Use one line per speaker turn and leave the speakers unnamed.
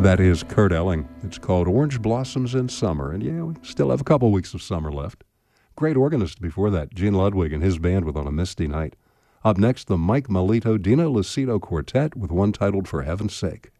That is Kurt Elling. It's called Orange Blossoms in Summer. And yeah, we still have a couple weeks of summer left. Great organist before that, Gene Ludwig and his band with On a Misty Night. Up next, the Mike Melito Dino Lucido Quartet with one titled For Heaven's Sake.